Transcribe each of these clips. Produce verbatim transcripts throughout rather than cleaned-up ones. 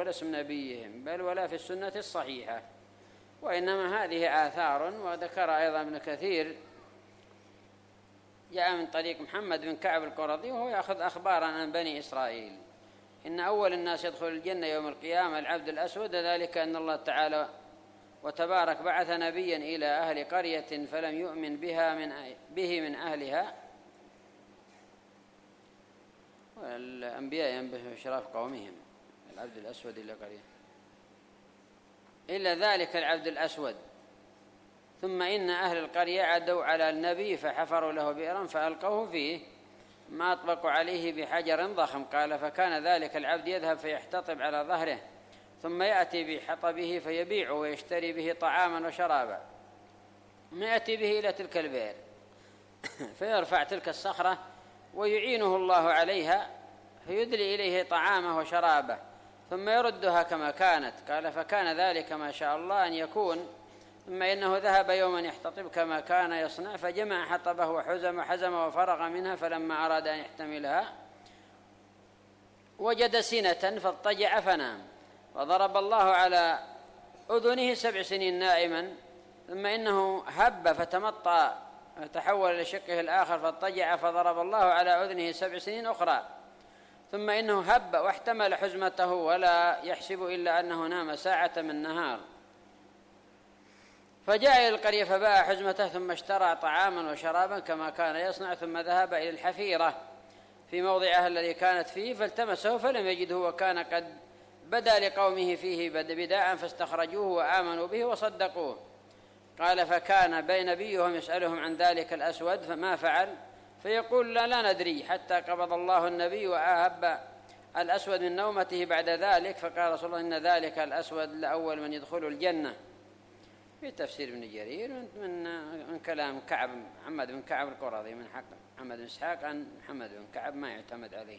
ولا اسم نبيهم بل ولا في السنة الصحيحة، وإنما هذه آثار. وذكر أيضا ابن كثير جاء من طريق محمد بن كعب القرظي وهو يأخذ أخبارا عن بني إسرائيل إن أول الناس يدخل الجنة يوم القيامة العبد الأسود، ذلك أن الله تعالى وتبارك بعث نبيا إلى أهل قرية فلم يؤمن بها من به من أهلها، والأنبياء ينبهوا إشراف قومهم العبد الأسود إلى قرية إلا ذلك العبد الأسود. ثم إن أهل القرية عدوا على النبي فحفروا له بئرا فألقوه فيه ما أطبقوا عليه بحجر ضخم. قال فكان ذلك العبد يذهب فيحتطب على ظهره ثم يأتي بحطبه فيبيع ويشتري به طعاما وشرابا، ثم يأتي به إلى تلك البئر فيرفع تلك الصخرة ويعينه الله عليها فيدلي إليه طعامه وشرابه ثم يردها كما كانت. قال فكان ذلك ما شاء الله أن يكون. ثم إنه ذهب يوما يحتطب كما كان يصنع فجمع حطبه وحزم حزم وفرغ منها، فلما أراد أن يحتملها وجد سنة فاضطجع فنام، وضرب الله على أذنه سبع سنين نائما. ثم إنه هب فتمطى فتحول لشقه الآخر فاضطجع فضرب الله على أذنه سبع سنين أخرى. ثم إنه هب واحتمل حزمته ولا يحسب إلا أنه نام ساعة من نهار، فجاء إلى القرية فباع حزمته ثم اشترى طعاما وشرابا كما كان يصنع، ثم ذهب إلى الحفيرة في موضعها الذي كانت فيه فالتمسه فلم يجده، وكان قد بدا لقومه فيه بداعا فاستخرجوه وآمنوا به وصدقوه. قال فكان بين نبيهم يسألهم عن ذلك الأسود فما فعل، فيقول لا, لا ندري، حتى قبض الله النبي وأهب الأسود من نومته بعد ذلك. فقال رسول الله إن ذلك الأسود لأول من يدخل الجنة. في تفسير ابن جرير من من كلام كعب محمد بن كعب القرظي من حق محمد بن إسحاق عن محمد بن كعب ما يعتمد عليه.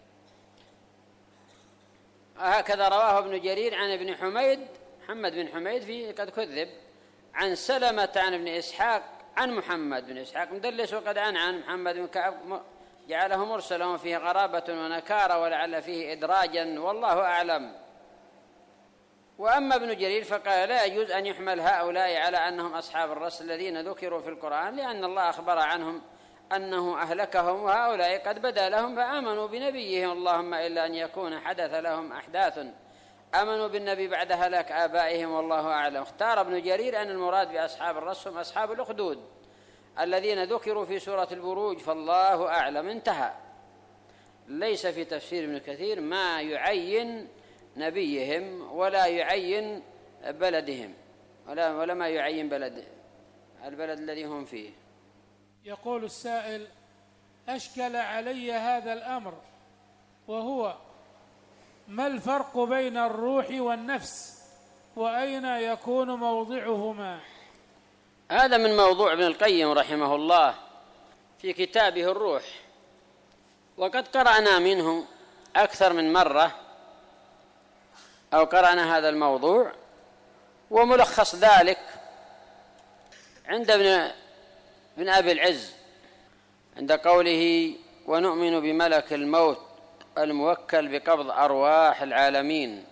هكذا رواه ابن جرير عن ابن حميد محمد بن حميد في قد كذب عن سلمة عن ابن إسحاق عن محمد بن إسحاق مدلس وقد عن عن محمد بن كعب جعله مرسلا وفيه غرابة ونكارة ولعل فيه إدراجا والله أعلم. وأما ابن جرير فقال لا يجوز أن يحمل هؤلاء على أنهم أصحاب الرسل الذين ذكروا في القرآن، لأن الله أخبر عنهم أنه أهلكهم وهؤلاء قد بدا لهم فآمنوا بنبيهم، اللهم إلا أن يكون حدث لهم أحداث آمنوا بالنبي بعد هلاك آبائهم والله أعلم. اختار ابن جرير أن المراد بأصحاب الرسل هم أصحاب الأخدود الذين ذكروا في سورة البروج فالله أعلم. انتهى. ليس في تفسير ابن كثير ما يعين نبيهم ولا يعين بلدهم ولا, ولا ما يعين بلد البلد الذي هم فيه. يقول السائل أشكل علي هذا الأمر، وهو ما الفرق بين الروح والنفس وأين يكون موضعهما؟ هذا من موضوع ابن القيم رحمه الله في كتابه الروح، وقد قرأنا منه أكثر من مرة أو قرأنا هذا الموضوع. وملخص ذلك عند ابن ابن أبي العز عند قوله ونؤمن بملك الموت الموكل بقبض أرواح العالمين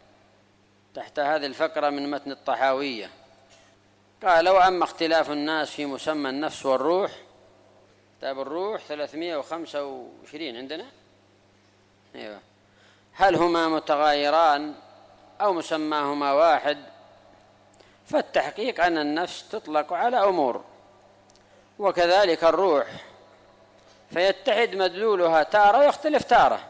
تحت هذه الفقرة من متن الطحاوية. قال وأما اختلاف الناس في مسمى النفس والروح، كتاب الروح ثلاثمائة وخمسة وعشرين عندنا، أيوة. هل هما متغايران أو مسماهما واحد؟ فالتحقيق أن النفس تطلق على أمور وكذلك الروح، فيتحد مدلولها تارة ويختلف تارة.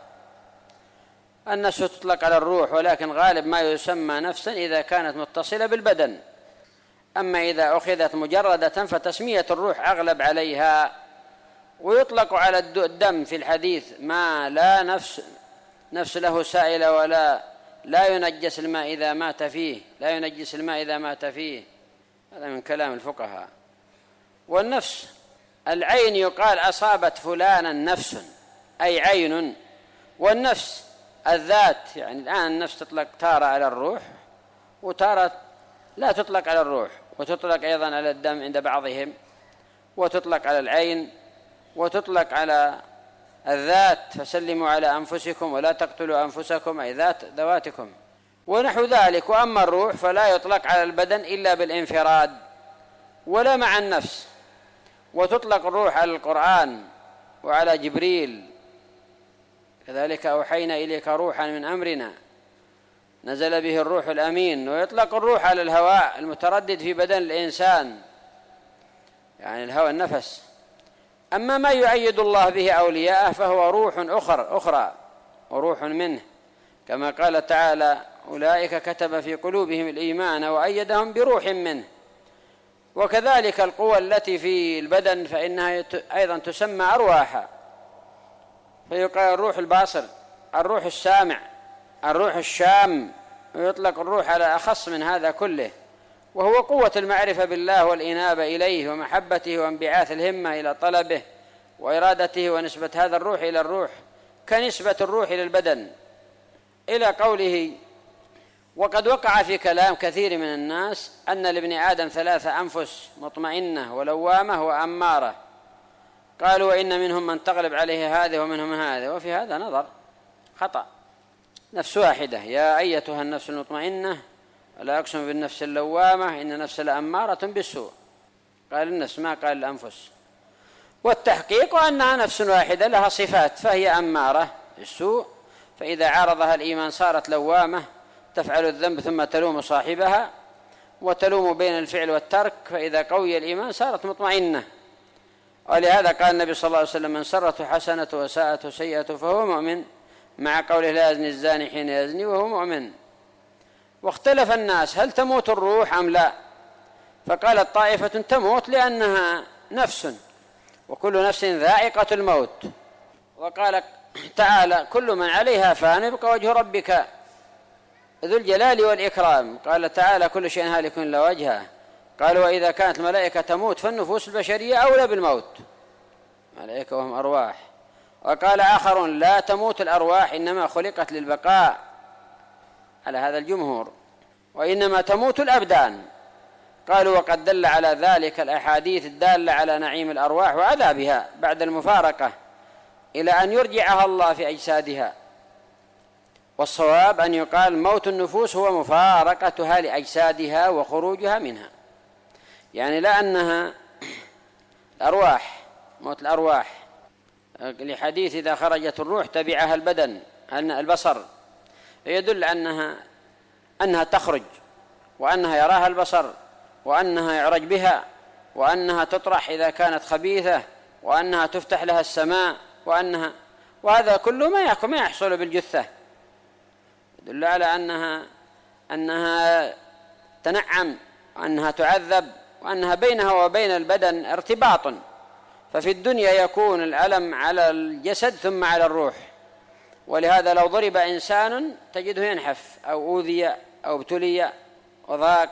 النفس تطلق على الروح، ولكن غالب ما يسمى نفسا إذا كانت متصلة بالبدن، أما إذا أخذت مجردة فتسمية الروح أغلب عليها. ويطلق على الدم في الحديث ما لا نفس نفس له سائلة ولا لا ينجس الماء إذا مات فيه لا ينجس الماء إذا مات فيه. هذا من كلام الفقهاء. والنفس العين يقال أصابت فلانا نفس أي عين، والنفس الذات يعني الآن النفس تطلق تارة على الروح وتارة لا تطلق على الروح، وتطلق أيضا على الدم عند بعضهم، وتطلق على العين، وتطلق على الذات فسلموا على أنفسكم ولا تقتلوا أنفسكم أي ذات ذواتكم. ونحو ذلك. وأما الروح فلا يطلق على البدن إلا بالانفراد ولا مع النفس، وتطلق الروح على القرآن وعلى جبريل، كذلك أوحينا إليك روحا من أمرنا نزل به الروح الأمين. ويطلق الروح على الهواء المتردد في بدن الإنسان، يعني الهواء النفس. أما ما يؤيد الله به أولياءه فهو روح أخر أخرى وروح منه، كما قال تعالى: أولئك كتب في قلوبهم الإيمان وأيدهم بروح منه. وكذلك القوى التي في البدن فإنها أيضا تسمى أرواحا، فيقال الروح الباصر، الروح السامع، الروح الشام، ويطلق الروح على أخص من هذا كله، وهو قوة المعرفة بالله والإنابة إليه ومحبته وانبعاث الهمة إلى طلبه وإرادته، ونسبة هذا الروح إلى الروح كنسبة الروح إلى البدن، إلى قوله: وقد وقع في كلام كثير من الناس أن لابن آدم ثلاثة أنفس: مطمئنة ولوامة وأمارة. قالوا: وإن منهم من تغلب عليه هذه ومنهم من هذا. وفي هذا نظر خطأ، نفس واحدة: يا أيتها النفس المطمئنة، ولا أقسم بالنفس اللوامة، إن النفس لأمارة بالسوء. قال النفس، ما قال الأنفس. والتحقيق أنها نفس واحدة لها صفات، فهي أمارة بالسوء، فإذا عارضها الإيمان صارت لوامة تفعل الذنب ثم تلوم صاحبها وتلوم بين الفعل والترك، فإذا قوي الإيمان صارت مطمئنة. ولهذا قال النبي صلى الله عليه وسلم: من سرته حسنة وساءته سيئة فهو مؤمن، مع قوله: لا يزني الزاني حين يزني وهو مؤمن. واختلف الناس هل تموت الروح أم لا، فقالت طائفة: تموت لأنها نفس، وكل نفس ذائقة الموت. وقال تعالى: كل من عليها فان، يبقى وجه ربك ذو الجلال والإكرام. قال تعالى: كل شيء هالك إلا وجهه. قالوا: وإذا كانت الملائكة تموت فالنفوس البشرية أولى بالموت، ملائكة وهم أرواح. وقال آخر: لا تموت الأرواح، إنما خلقت للبقاء، على هذا الجمهور، وإنما تموت الأبدان. قالوا: وقد دل على ذلك الأحاديث الدالة على نعيم الأرواح وعذابها بعد المفارقة إلى أن يرجعها الله في أجسادها. والصواب أن يقال: موت النفوس هو مفارقتها لأجسادها وخروجها منها، يعني لا أنها الأرواح، موت الأرواح، لحديث: إذا خرجت الروح تبعها البدن، أن البصر، يدل أنها أنها تخرج، وأنها يراها البصر، وأنها يعرج بها، وأنها تطرح إذا كانت خبيثة، وأنها تفتح لها السماء، وأنها وهذا كله ما يحصل بالجثة، يدل على أنها أنها تنعم، وأنها تعذب، وأنها بينها وبين البدن ارتباط. ففي الدنيا يكون الألم على الجسد ثم على الروح، ولهذا لو ضرب إنسان تجده ينحف أو أوذي أو ابتلي وضاق،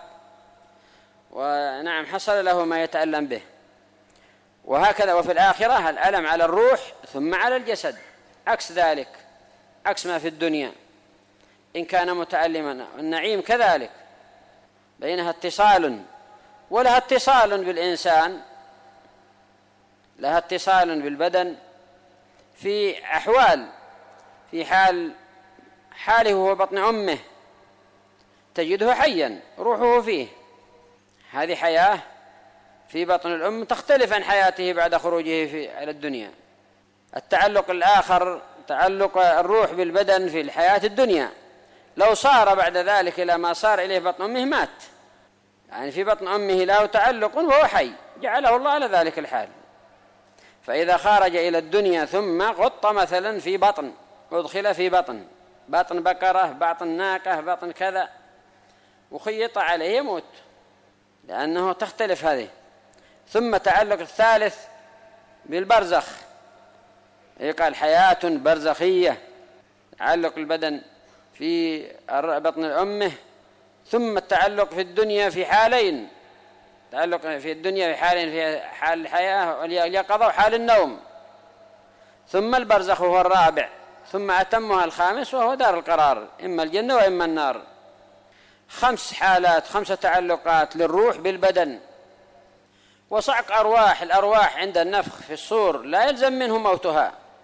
ونعم حصل له ما يتألم به. وهكذا وفي الآخرة الألم على الروح ثم على الجسد، عكس ذلك، عكس ما في الدنيا إن كان متألما. النعيم كذلك بينها اتصال، ولها اتصال بالإنسان، لها اتصال بالبدن في أحوال، في حال حاله هو بطن أمه تجده حيا روحه فيه، هذه حياة في بطن الأم تختلف عن حياته بعد خروجه في على الدنيا. التعلق الآخر تعلق الروح بالبدن في الحياة الدنيا، لو صار بعد ذلك إلى ما صار إليه بطن أمه مات، يعني في بطن أمه له تعلق وهو حي، جعله الله على ذلك الحال. فإذا خرج إلى الدنيا ثم غط مثلا في بطن، أدخل في بطن، بطن بقرة، بطن ناقة، بطن كذا، وخيط عليه يموت، لأنه تختلف هذه. ثم تعلق الثالث بالبرزخ، يقال حياة برزخية، تعلق البدن في بطن الأمه، ثم التعلق في الدنيا في حالين، تعلق في الدنيا في حالين، في حال الحياة واليقظة وحال النوم، ثم البرزخ هو الرابع، ثم أتمها الخامس وهو دار القرار، إما الجنة وإما النار. خمس حالات، خمسة تعلقات للروح بالبدن. وصعق أرواح الأرواح عند النفخ في الصور لا يلزم منه موتها،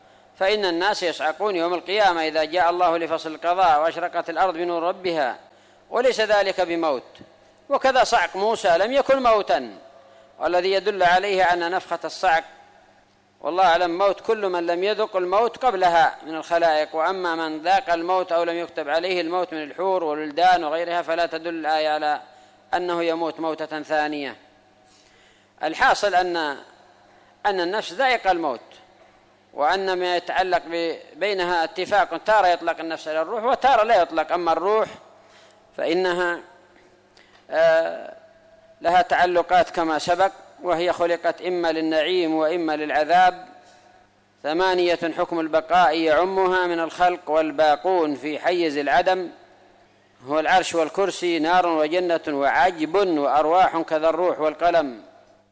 فإن الناس يصعقون يوم القيامة إذا جاء الله لفصل القضاء وأشرقت الأرض بنور ربها، وليس ذلك بموت. وكذا صعق موسى لم يكن موتا، والذي يدل عليه أن نفخة الصعق والله أعلم موت كل من لم يذق الموت قبلها من الخلائق، وأما من ذاق الموت أو لم يكتب عليه الموت من الحور والولدان وغيرها فلا تدل الآية على أنه يموت موتة ثانية. الحاصل أن أن النفس ذائقة الموت، وأن ما يتعلق بينها اتفاق، تارة يطلق النفس على الروح وتارة لا يطلق. أما الروح فإنها لها تعلقات كما سبق، وهي خلقت إما للنعيم وإما للعذاب. ثمانية حكم البقاء يعمها من الخلق، والباقون في حيز العدم هو العرش والكرسي، نار وجنة وعجب وأرواح كذا الروح والقلم.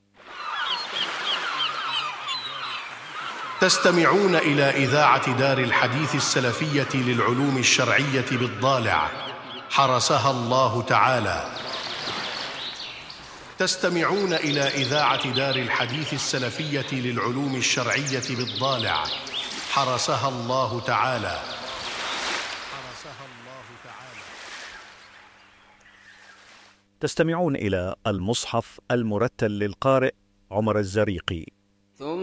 تستمعون إلى إذاعة دار الحديث السلفية للعلوم الشرعية بالضالع حرسها الله تعالى. تستمعون إلى إذاعة دار الحديث السلفية للعلوم الشرعية بالضالع حرسها الله تعالى. حرسها الله تعالى. تستمعون إلى المصحف المرتل للقارئ عمر الزريقي.